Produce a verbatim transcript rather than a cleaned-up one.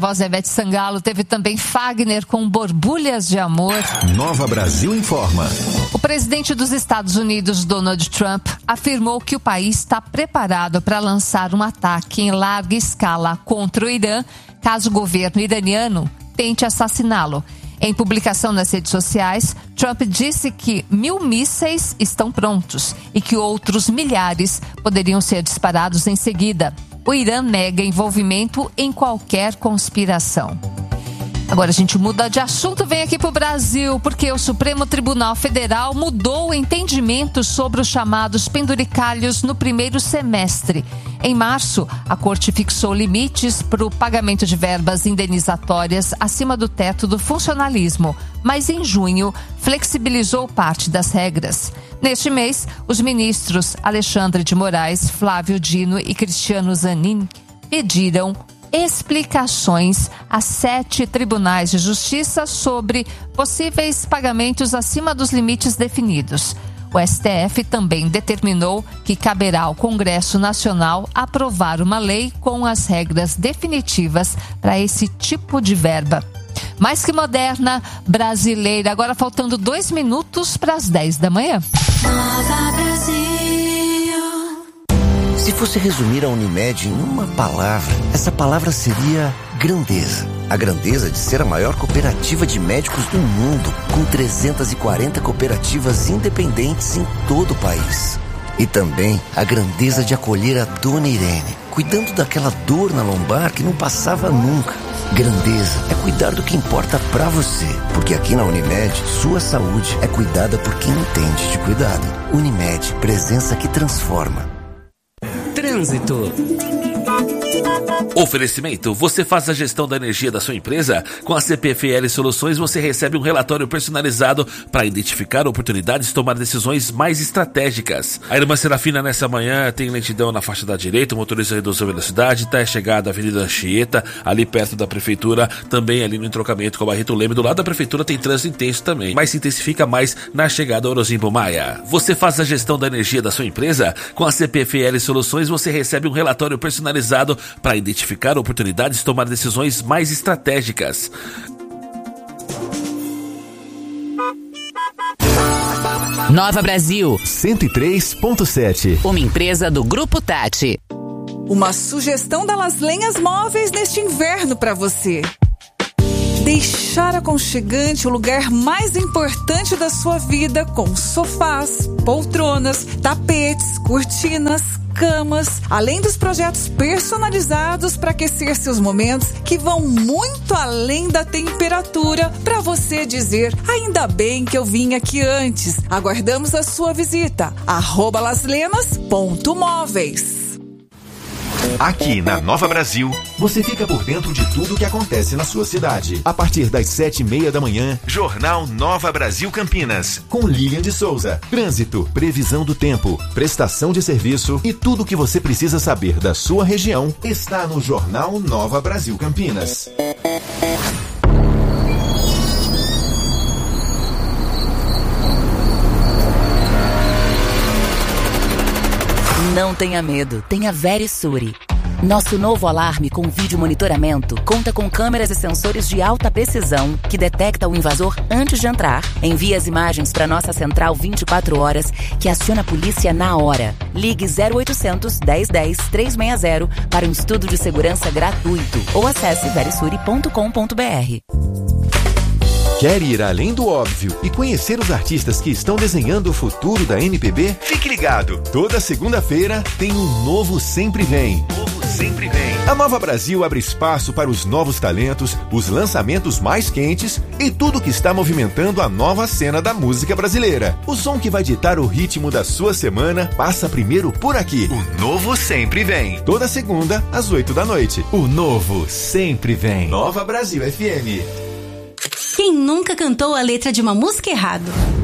Voz Ivete Sangalo, teve também Fagner com Borbulhas de Amor. Nova Brasil informa. O presidente dos Estados Unidos, Donald Trump, afirmou que o país está preparado para lançar um ataque em larga escala contra o Irã, caso o governo iraniano tente assassiná-lo. Em publicação nas redes sociais, Trump disse que mil mísseis estão prontos e que outros milhares poderiam ser disparados em seguida. O Irã nega envolvimento em qualquer conspiração. Agora a gente muda de assunto, vem aqui para o Brasil, porque o Supremo Tribunal Federal mudou o entendimento sobre os chamados penduricalhos no primeiro semestre. Em março, a Corte fixou limites para o pagamento de verbas indenizatórias acima do teto do funcionalismo, mas em junho flexibilizou parte das regras. Neste mês, os ministros Alexandre de Moraes, Flávio Dino e Cristiano Zanin pediram explicações a sete tribunais de justiça sobre possíveis pagamentos acima dos limites definidos. O S T F também determinou que caberá ao Congresso Nacional aprovar uma lei com as regras definitivas para esse tipo de verba. Mais que moderna, brasileira. Agora faltando dois minutos para as dez da manhã. Nova Brasil. Se fosse resumir a Unimed em uma palavra, essa palavra seria grandeza. A grandeza de ser a maior cooperativa de médicos do mundo, com trezentas e quarenta cooperativas independentes em todo o país. E também a grandeza de acolher a Dona Irene, cuidando daquela dor na lombar que não passava nunca. Grandeza é cuidar do que importa pra você, porque aqui na Unimed, sua saúde é cuidada por quem entende de cuidado. Unimed, presença que transforma. Trânsito. Oferecimento, você faz a gestão da energia da sua empresa? Com a C P F L Soluções você recebe um relatório personalizado para identificar oportunidades e tomar decisões mais estratégicas. A Irmã Serafina nessa manhã tem lentidão na faixa da direita, o motorista reduziu a velocidade, está chegada à Avenida Anchieta, ali perto da Prefeitura, também ali no entrocamento com a Barreto Leme, do lado da Prefeitura tem trânsito intenso também, mas se intensifica mais na chegada a Orozimbo Maia. Você faz a gestão da energia da sua empresa? Com a C P F L Soluções você recebe um relatório personalizado para identificar oportunidades e tomar decisões mais estratégicas. Nova Brasil cento e três ponto sete. Uma empresa do Grupo Tati. Uma sugestão da Las Lenhas Móveis neste inverno para você. Deixar aconchegante o lugar mais importante da sua vida com sofás, poltronas, tapetes, cortinas, camas, além dos projetos personalizados para aquecer seus momentos que vão muito além da temperatura para você dizer, ainda bem que eu vim aqui antes. Aguardamos a sua visita. arroba laslenas ponto móveis. Aqui na Nova Brasil, você fica por dentro de tudo que acontece na sua cidade. A partir das sete e meia da manhã, Jornal Nova Brasil Campinas, com Lilian de Souza. Trânsito, previsão do tempo, prestação de serviço e tudo o que você precisa saber da sua região está no Jornal Nova Brasil Campinas. Não tenha medo, tenha Verisure. Nosso novo alarme com vídeo monitoramento conta com câmeras e sensores de alta precisão que detecta o invasor antes de entrar. Envia as imagens para nossa central vinte e quatro horas que aciona a polícia na hora. Ligue zero oitocentos, dez dez, trezentos e sessenta para um estudo de segurança gratuito ou acesse verisure ponto com ponto br. Quer ir além do óbvio e conhecer os artistas que estão desenhando o futuro da M P B? Fique ligado! Toda segunda-feira tem um Novo Sempre Vem. Novo Sempre Vem. A Nova Brasil abre espaço para os novos talentos, os lançamentos mais quentes e tudo que está movimentando a nova cena da música brasileira. O som que vai ditar o ritmo da sua semana passa primeiro por aqui. O Novo Sempre Vem. Toda segunda, às oito da noite. O Novo Sempre Vem. Nova Brasil F M. Quem nunca cantou a letra de uma música errado?